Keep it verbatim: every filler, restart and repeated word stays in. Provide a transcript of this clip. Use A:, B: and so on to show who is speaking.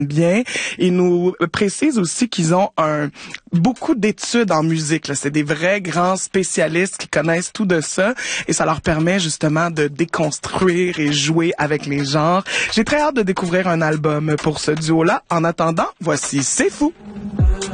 A: bien. Ils nous précisent aussi qu'ils ont un beaucoup d'études en musique. Là. C'est des vrais grands spécialistes qui connaissent tout de ça et ça leur permet justement de déconstruire et jouer avec les genres. J'ai très hâte de découvrir un album pour ce duo-là. En attendant, voici C'est fou!